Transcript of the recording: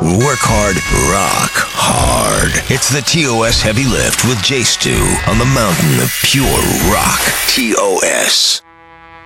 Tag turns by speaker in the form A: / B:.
A: Work hard, rock hard. It's the TOS Heavy Lift with J Stu on the mountain of pure rock. TOS.